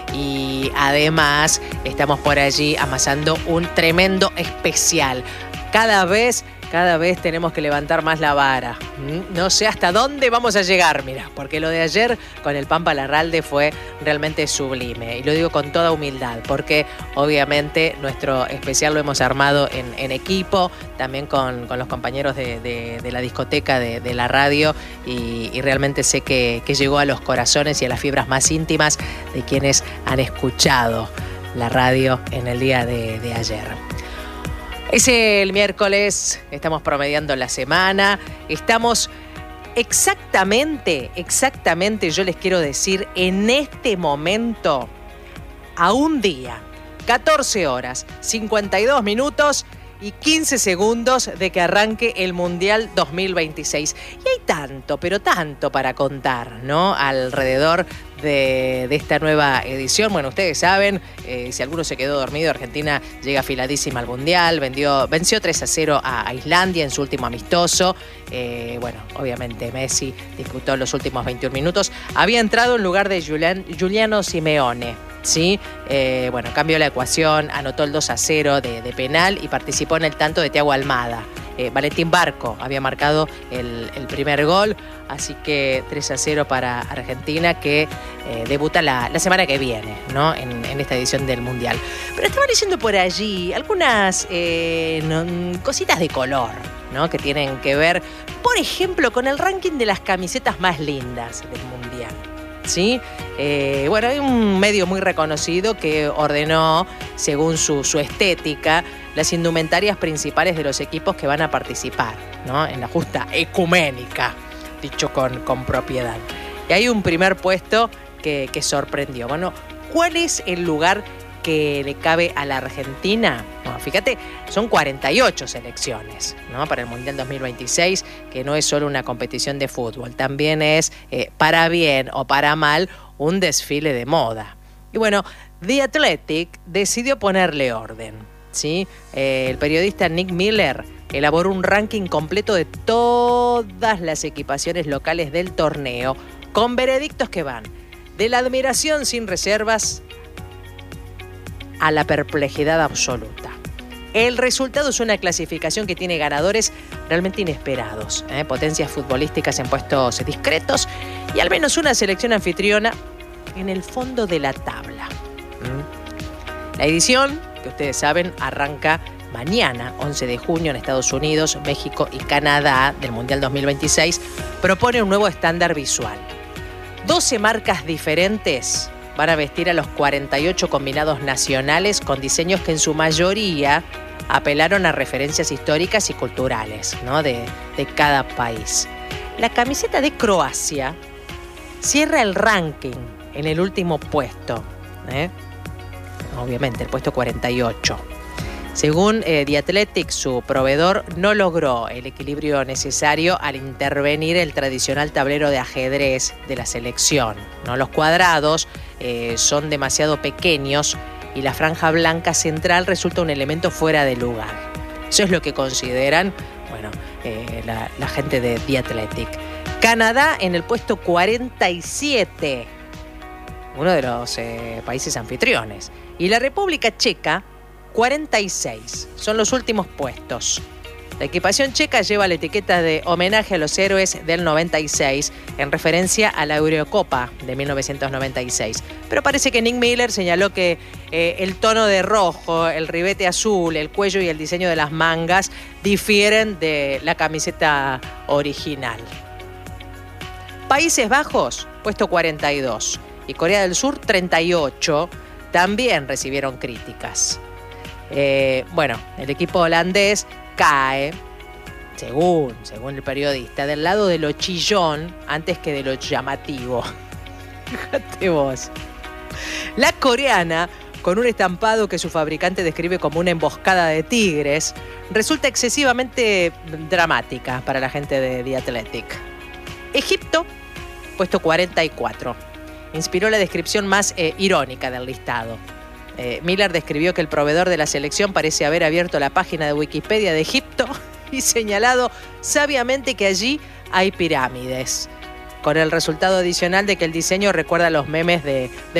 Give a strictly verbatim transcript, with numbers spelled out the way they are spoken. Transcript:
y además estamos por allí amasando un tremendo especial. Cada vez... Cada vez tenemos que levantar más la vara. No sé hasta dónde vamos a llegar, mira, porque lo de ayer con el Pampa Larralde fue realmente sublime. Y lo digo con toda humildad, porque obviamente nuestro especial lo hemos armado en, en equipo, también con, con los compañeros de, de, de la discoteca, de, de la radio, y, y realmente sé que, que llegó a los corazones y a las fibras más íntimas de quienes han escuchado la radio en el día de, de ayer. Es el miércoles, estamos promediando la semana, estamos exactamente, exactamente, yo les quiero decir, en este momento, a un día, catorce horas, cincuenta y dos minutos y quince segundos de que arranque el Mundial dos mil veintiséis. Y hay tanto, pero tanto para contar, ¿no? Alrededor de, de esta nueva edición. Bueno, ustedes saben, eh, si alguno se quedó dormido, Argentina llega afiladísima al Mundial, vendió, venció tres a cero a, a Islandia en su último amistoso. Eh, bueno, obviamente Messi disputó los últimos veintiún minutos. Había entrado en lugar de Julian, Giuliano Simeone. Sí, eh, bueno, cambió la ecuación, anotó el dos a cero de, de penal y participó en el tanto de Thiago Almada. Eh, Valentín Barco había marcado el, el primer gol, así que tres a cero para Argentina, que eh, debuta la, la semana que viene, ¿no? En, en esta edición del Mundial. Pero estaba leyendo por allí algunas eh, no, cositas de color, ¿no? Que tienen que ver, por ejemplo, con el ranking de las camisetas más lindas del Mundial. ¿Sí? Eh, bueno, hay un medio muy reconocido que ordenó, según su, su estética, las indumentarias principales de los equipos que van a participar, ¿no? En la justa ecuménica, dicho con, con propiedad. Y hay un primer puesto que, que sorprendió. Bueno, ¿cuál es el lugar que le cabe a la Argentina? Bueno, fíjate, son cuarenta y ocho selecciones, ¿no? Para el Mundial dos mil veintiséis, que no es solo una competición de fútbol, también es, eh, para bien o para mal, un desfile de moda. Y bueno, The Athletic decidió ponerle orden, ¿sí? Eh, el periodista Nick Miller elaboró un ranking completo de todas las equipaciones locales del torneo, con veredictos que van de la admiración sin reservas a la perplejidad absoluta. El resultado es una clasificación que tiene ganadores realmente inesperados, ¿eh? Potencias futbolísticas en puestos discretos y al menos una selección anfitriona en el fondo de la tabla. ¿Mm? La edición, que ustedes saben, arranca mañana, once de junio, en Estados Unidos, México y Canadá, del Mundial dos mil veintiséis, propone un nuevo estándar visual. doce marcas diferentes van a vestir a los cuarenta y ocho combinados nacionales con diseños que en su mayoría apelaron a referencias históricas y culturales, ¿no? de, de cada país. La camiseta de Croacia cierra el ranking en el último puesto, ¿eh? Obviamente, el puesto cuarenta y ocho. Según eh, The Athletic, su proveedor no logró el equilibrio necesario al intervenir el tradicional tablero de ajedrez de la selección, ¿no? Los cuadrados eh, son demasiado pequeños y la franja blanca central resulta un elemento fuera de lugar. Eso es lo que consideran, bueno, eh, la, la gente de The Athletic. Canadá en el puesto cuarenta y siete, uno de los eh, países anfitriones. Y la República Checa, cuarenta y seis. Son los últimos puestos. La equipación checa lleva la etiqueta de homenaje a los héroes del noventa y seis, en referencia a la Eurocopa de mil novecientos noventa y seis. Pero parece que Nick Miller señaló que eh, el tono de rojo, el ribete azul, el cuello y el diseño de las mangas difieren de la camiseta original. Países Bajos, puesto cuarenta y dos. Y Corea del Sur, treinta y ocho. También recibieron críticas. Eh, bueno, el equipo holandés cae, según, según el periodista, del lado de lo chillón antes que de lo llamativo. Fíjate vos. La coreana, con un estampado que su fabricante describe como una emboscada de tigres, resulta excesivamente dramática para la gente de The Athletic. Egipto, puesto cuarenta y cuatro. Inspiró la descripción más eh, irónica del listado. Eh, Miller describió que el proveedor de la selección parece haber abierto la página de Wikipedia de Egipto y señalado sabiamente que allí hay pirámides, con el resultado adicional de que el diseño recuerda a los memes de, de